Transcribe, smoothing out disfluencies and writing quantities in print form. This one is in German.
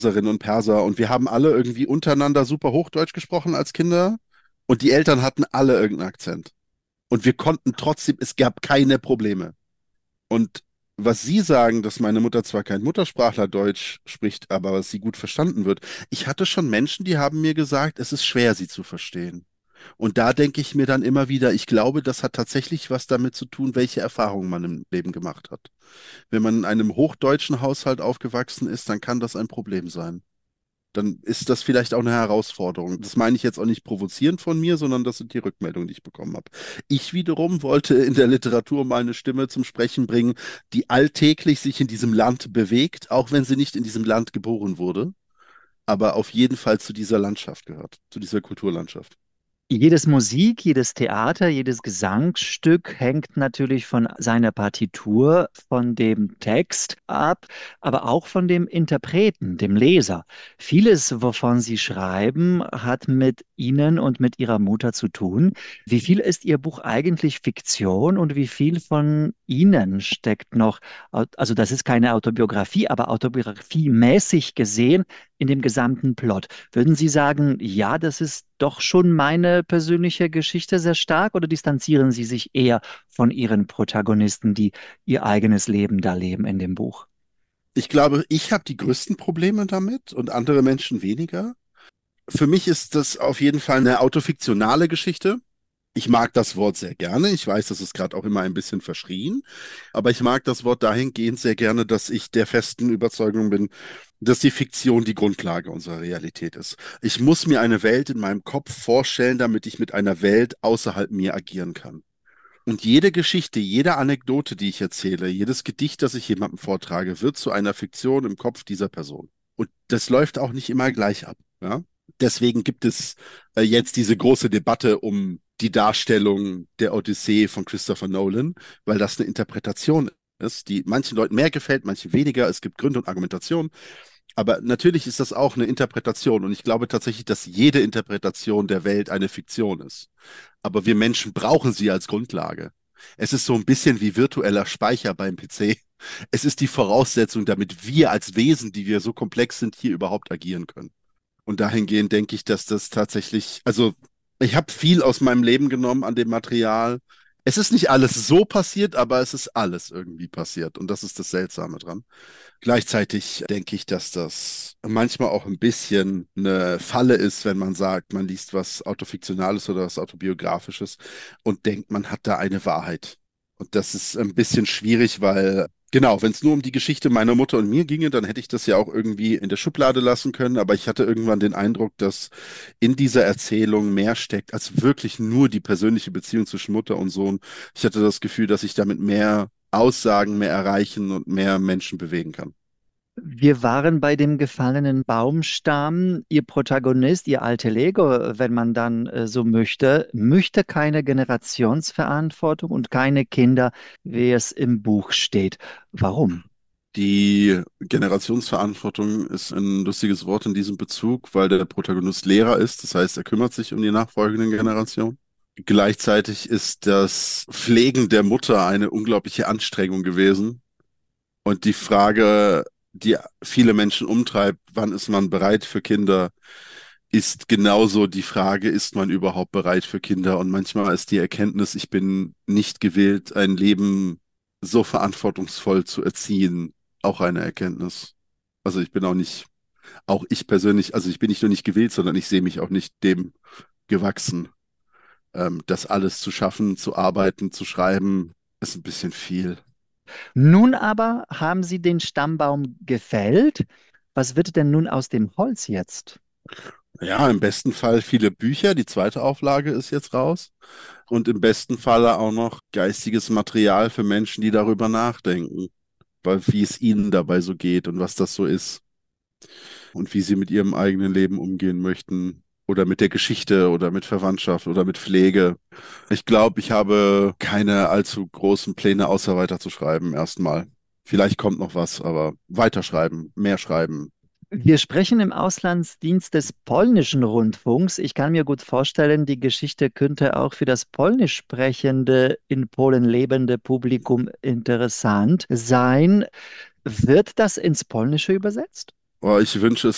Perserinnen und Perser und wir haben alle irgendwie untereinander super Hochdeutsch gesprochen als Kinder und die Eltern hatten alle irgendeinen Akzent. Und wir konnten trotzdem, es gab keine Probleme. Und was Sie sagen, dass meine Mutter zwar kein Muttersprachler Deutsch spricht, aber was sie gut verstanden wird. Ich hatte schon Menschen, die haben mir gesagt, es ist schwer, sie zu verstehen. Und da denke ich mir dann immer wieder, ich glaube, das hat tatsächlich was damit zu tun, welche Erfahrungen man im Leben gemacht hat. Wenn man in einem hochdeutschen Haushalt aufgewachsen ist, dann kann das ein Problem sein. Dann ist das vielleicht auch eine Herausforderung. Das meine ich jetzt auch nicht provozierend von mir, sondern das sind die Rückmeldungen, die ich bekommen habe. Ich wiederum wollte in der Literatur mal eine Stimme zum Sprechen bringen, die alltäglich sich in diesem Land bewegt, auch wenn sie nicht in diesem Land geboren wurde, aber auf jeden Fall zu dieser Landschaft gehört, zu dieser Kulturlandschaft. Jedes Musik, jedes Theater, jedes Gesangsstück hängt natürlich von seiner Partitur, von dem Text ab, aber auch von dem Interpreten, dem Leser. Vieles, wovon Sie schreiben, hat mit Ihnen und mit Ihrer Mutter zu tun. Wie viel ist Ihr Buch eigentlich Fiktion und wie viel von Ihnen steckt noch, also das ist keine Autobiografie, aber autobiografiemäßig gesehen in dem gesamten Plot? Würden Sie sagen, ja, das ist doch schon meine persönliche Geschichte sehr stark, oder distanzieren Sie sich eher von Ihren Protagonisten, die ihr eigenes Leben da leben in dem Buch? Ich glaube, ich habe die größten Probleme damit und andere Menschen weniger. Für mich ist das auf jeden Fall eine autofiktionale Geschichte. Ich mag das Wort sehr gerne. Ich weiß, das ist gerade auch immer ein bisschen verschrien, aber ich mag das Wort dahingehend sehr gerne, dass ich der festen Überzeugung bin, dass die Fiktion die Grundlage unserer Realität ist. Ich muss mir eine Welt in meinem Kopf vorstellen, damit ich mit einer Welt außerhalb mir agieren kann. Und jede Geschichte, jede Anekdote, die ich erzähle, jedes Gedicht, das ich jemandem vortrage, wird zu einer Fiktion im Kopf dieser Person. Und das läuft auch nicht immer gleich ab. Ja? Deswegen gibt es jetzt diese große Debatte um die Darstellung der Odyssee von Christopher Nolan, weil das eine Interpretation ist, die manchen Leuten mehr gefällt, manchen weniger. Es gibt Gründe und Argumentationen. Aber natürlich ist das auch eine Interpretation. Und ich glaube tatsächlich, dass jede Interpretation der Welt eine Fiktion ist. Aber wir Menschen brauchen sie als Grundlage. Es ist so ein bisschen wie virtueller Speicher beim PC. Es ist die Voraussetzung, damit wir als Wesen, die wir so komplex sind, hier überhaupt agieren können. Und dahingehend denke ich, dass das tatsächlich, also ich habe viel aus meinem Leben genommen an dem Material. Es ist nicht alles so passiert, aber es ist alles irgendwie passiert. Und das ist das Seltsame dran. Gleichzeitig denke ich, dass das manchmal auch ein bisschen eine Falle ist, wenn man sagt, man liest was Autofiktionales oder was Autobiografisches und denkt, man hat da eine Wahrheit. Und das ist ein bisschen schwierig, weil, genau, wenn es nur um die Geschichte meiner Mutter und mir ginge, dann hätte ich das ja auch irgendwie in der Schublade lassen können. Aber ich hatte irgendwann den Eindruck, dass in dieser Erzählung mehr steckt als wirklich nur die persönliche Beziehung zwischen Mutter und Sohn. Ich hatte das Gefühl, dass ich damit mehr Aussagen, mehr erreichen und mehr Menschen bewegen kann. Wir waren bei dem gefallenen Baumstamm. Ihr Protagonist, Ihr alter Ego, wenn man dann so möchte, möchte keine Generationsverantwortung und keine Kinder, wie es im Buch steht. Warum? Die Generationsverantwortung ist ein lustiges Wort in diesem Bezug, weil der Protagonist Lehrer ist. Das heißt, er kümmert sich um die nachfolgenden Generationen. Gleichzeitig ist das Pflegen der Mutter eine unglaubliche Anstrengung gewesen. Und die Frage, die viele Menschen umtreibt, wann ist man bereit für Kinder, ist genauso die Frage, ist man überhaupt bereit für Kinder? Und manchmal ist die Erkenntnis, ich bin nicht gewillt, ein Leben so verantwortungsvoll zu erziehen, auch eine Erkenntnis. Also ich bin auch nicht, auch ich persönlich, also ich bin nicht nur nicht gewillt, sondern ich sehe mich auch nicht dem gewachsen. Das alles zu schaffen, zu arbeiten, zu schreiben, ist ein bisschen viel. Nun aber haben Sie den Stammbaum gefällt. Was wird denn nun aus dem Holz jetzt? Ja, im besten Fall viele Bücher. Die zweite Auflage ist jetzt raus. Und im besten Falle auch noch geistiges Material für Menschen, die darüber nachdenken, weil wie es ihnen dabei so geht und was das so ist und wie sie mit ihrem eigenen Leben umgehen möchten oder mit der Geschichte oder mit Verwandtschaft oder mit Pflege. Ich glaube, ich habe keine allzu großen Pläne, außer weiterzuschreiben erstmal. Vielleicht kommt noch was, aber weiterschreiben, mehr schreiben. Wir sprechen im Auslandsdienst des polnischen Rundfunks. Ich kann mir gut vorstellen, die Geschichte könnte auch für das polnisch sprechende, in Polen lebende Publikum interessant sein. Wird das ins Polnische übersetzt? Aber ich wünsche es